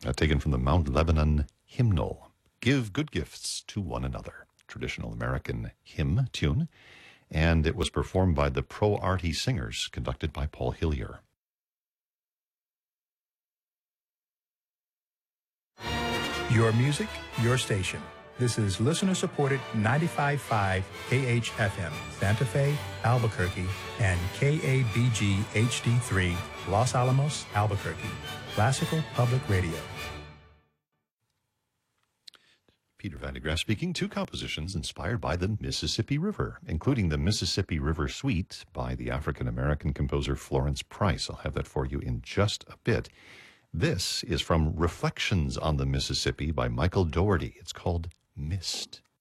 taken from the Mount Lebanon hymnal. Give good gifts to one another. Traditional American hymn tune. And it was performed by the Pro Arty Singers, conducted by Paul Hillier. Your music, your station. This is listener-supported 95.5 KHFM, Santa Fe, Albuquerque, and KABG HD3, Los Alamos, Albuquerque. Classical Public Radio. Peter Van de Graaff speaking. Two compositions inspired by the Mississippi River, including the Mississippi River Suite by the African-American composer Florence Price. I'll have that for you in just a bit. This is from Reflections on the Mississippi by Michael Dougherty. It's called Mist.